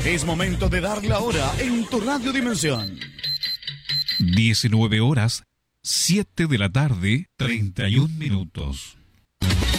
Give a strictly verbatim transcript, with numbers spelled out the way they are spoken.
Es momento de dar la hora en tu Radio Dimensión. diecinueve horas, siete de la tarde, treinta y un minutos.